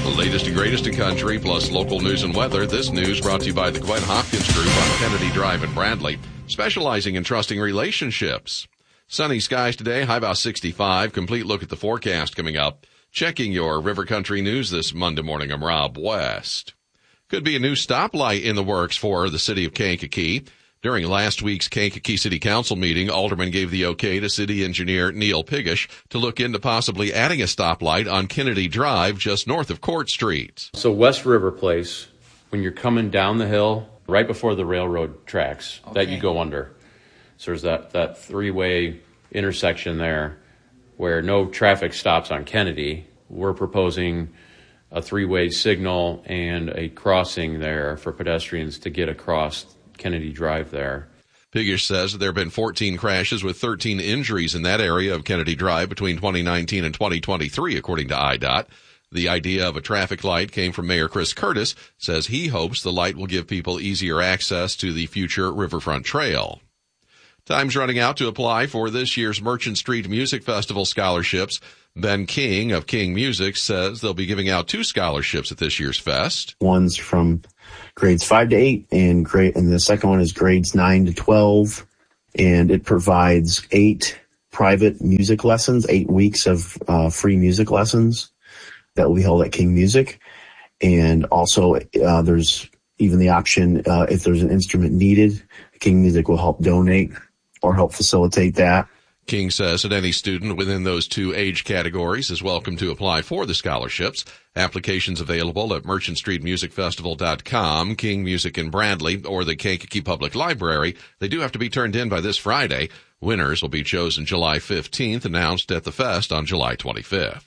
The latest and greatest in country, plus local news and weather. This news brought to you by the Gwen Hopkins Group on Kennedy Drive in Bradley, specializing in trusting relationships. Sunny skies today, high about 65. Complete look at the forecast coming up. Checking your River Country news this Monday morning, I'm Rob West. Could be a new stoplight in the works for the city of Kankakee. During last week's Kankakee City Council meeting, aldermen gave the okay to city engineer Neil Pigish to look into possibly adding a stoplight on Kennedy Drive just north of Court Street. So West River Place, when you're coming down the hill, right before the railroad tracks that you go under. So there's that three-way intersection there where no traffic stops on Kennedy. We're proposing a three-way signal and a crossing there for pedestrians to get across Kennedy Drive there. Pigish says there have been 14 crashes with 13 injuries in that area of Kennedy Drive between 2019 and 2023, according to IDOT. The idea of a traffic light came from Mayor Chris Curtis, says he hopes the light will give people easier access to the future Riverfront Trail. Time's running out to apply for this year's Merchant Street Music Festival scholarships. Ben King of King Music says they'll be giving out 2 scholarships at this year's fest. One's from grades 5 to 8 and the second one is grades 9 to 12. And it provides 8 private music lessons, 8 weeks of free music lessons that will be held at King Music. And also there's even the option, if there's an instrument needed, King Music will help donate or help facilitate that. King says that any student within those 2 age categories is welcome to apply for the scholarships. Applications available at merchantstreetmusicfestival.com, King Music in Bradley, or the Kankakee Public Library. They do have to be turned in by this Friday. Winners will be chosen July 15th, announced at the fest on July 25th.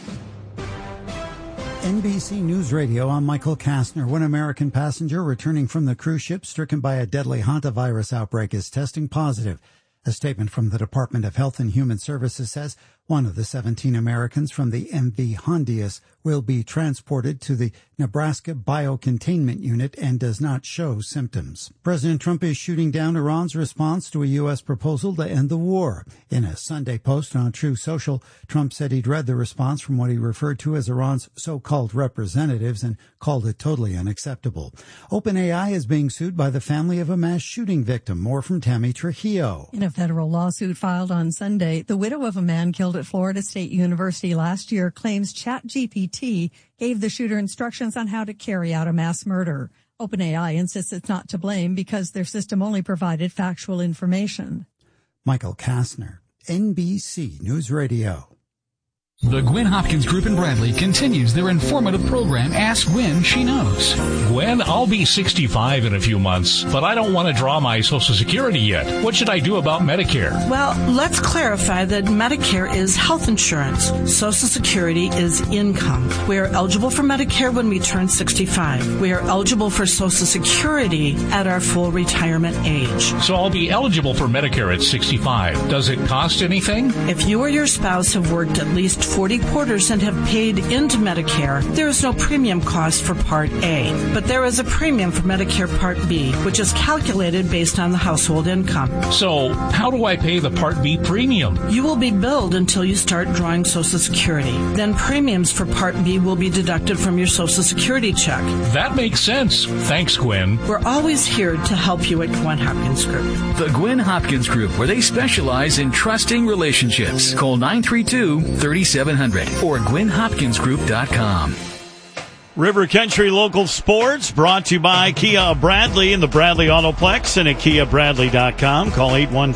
NBC News Radio, I'm Michael Kastner. One American passenger returning from the cruise ship stricken by a deadly hantavirus outbreak is testing positive. A statement from the Department of Health and Human Services says one of the 17 Americans from the MV Hondius will be transported to the Nebraska Biocontainment Unit and does not show symptoms. President Trump is shooting down Iran's response to a U.S. proposal to end the war. In a Sunday post on Truth Social, Trump said he'd read the response from what he referred to as Iran's so-called representatives and called it totally unacceptable. OpenAI is being sued by the family of a mass shooting victim. More from Tammy Trujillo. In a federal lawsuit filed on Sunday, the widow of a man killed at Florida State University last year claims ChatGPT gave the shooter instructions on how to carry out a mass murder. OpenAI insists it's not to blame because their system only provided factual information. Michael Kastner, NBC News Radio. The Gwen Hopkins Group in Bradley continues their informative program, Ask Gwen, She Knows. Gwen, I'll be 65 in a few months, but I don't want to draw my Social Security yet. What should I do about Medicare? Well, let's clarify that Medicare is health insurance. Social Security is income. We are eligible for Medicare when we turn 65. We are eligible for Social Security at our full retirement age. So I'll be eligible for Medicare at 65. Does it cost anything? If you or your spouse have worked at least 40 quarters and have paid into Medicare, there is no premium cost for Part A. But there is a premium for Medicare Part B, which is calculated based on the household income. So how do I pay the Part B premium? You will be billed until you start drawing Social Security. Then premiums for Part B will be deducted from your Social Security check. That makes sense. Thanks, Gwen. We're always here to help you at Gwen Hopkins Group. The Gwen Hopkins Group, where they specialize in trusting relationships. Call 932-3700 or GwenHopkinsGroup.com. River Country Local Sports brought to you by Kia of Bradley and the Bradley Autoplex and at KiaBradley.com. Call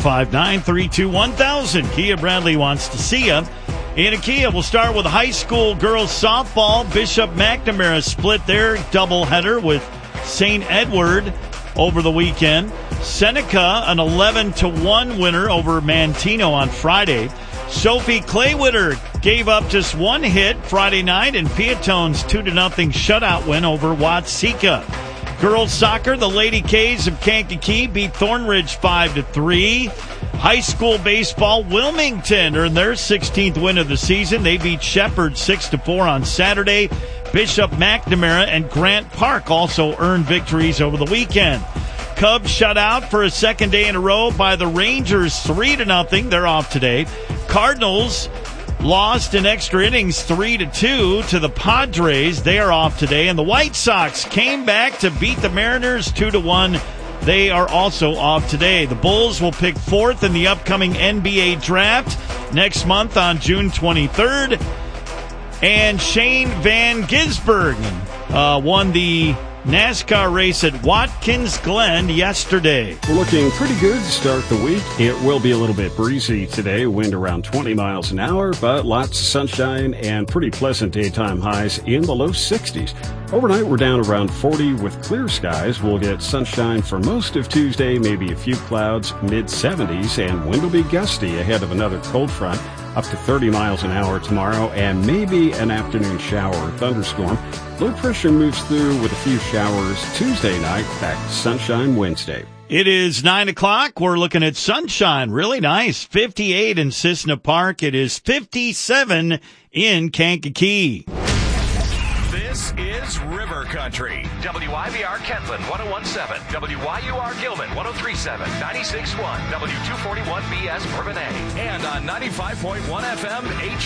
815-932-1000. Kia Bradley wants to see you. In a Kia, we'll start with high school girls softball. Bishop McNamara split their doubleheader with St. Edward over the weekend. Seneca, an 11-1 winner over Mantino on Friday. Sophie Claywitter gave up just one hit Friday night in Piatone's 2-0 shutout win over Watseka. Girls soccer, the Lady K's of Kankakee beat Thornridge 5-3. High school baseball, Wilmington earned their 16th win of the season. They beat Shepherd 6-4 on Saturday. Bishop McNamara and Grant Park also earned victories over the weekend. Cubs shut out for a second day in a row by the Rangers 3-0. They're off today. Cardinals lost in extra innings 3-2 to the Padres. They are off today. And the White Sox came back to beat the Mariners 2-1. They are also off today. The Bulls will pick 4th in the upcoming NBA draft next month on June 23rd. And Shane Van Gisbergen won the NASCAR race at Watkins Glen yesterday. We're looking pretty good to start the week. It will be a little bit breezy today, wind around 20 miles an hour, but lots of sunshine and pretty pleasant daytime highs in the low 60s. Overnight, we're down around 40 with clear skies. We'll get sunshine for most of Tuesday, maybe a few clouds, mid-70s, and wind will be gusty ahead of another cold front, up to 30 miles an hour tomorrow, and maybe an afternoon shower or thunderstorm. Low pressure moves through with a few showers Tuesday night, back to sunshine Wednesday. It is 9 o'clock. We're looking at sunshine. Really nice. 58 in Cissna Park. It is 57 in Kankakee. This is River Country. WIVR Kentland 101.7, WYUR Gilman 103.7, 96.1, W241BS Bourbonnais, and on 95.1 FM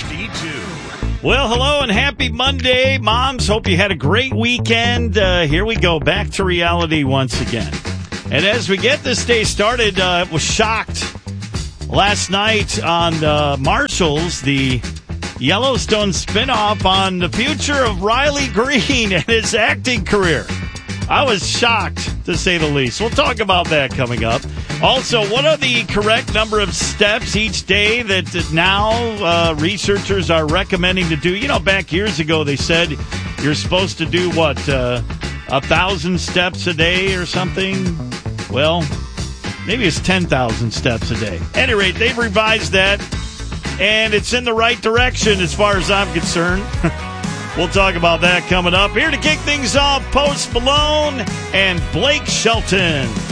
HD2. Well, hello and happy Monday, moms. Hope you had a great weekend. Here we go, back to reality once again. And as we get this day started, was shocked last night on Marshalls, the Yellowstone spinoff on the future of Riley Green and his acting career. I was shocked, to say the least. We'll talk about that coming up. Also, what are the correct number of steps each day that now researchers are recommending to do? You know, back years ago, they said you're supposed to do, 1,000 steps a day or something? Well, maybe it's 10,000 steps a day. At any rate, they've revised that, and it's in the right direction as far as I'm concerned. We'll talk about that coming up. Here to kick things off, Post Malone and Blake Shelton.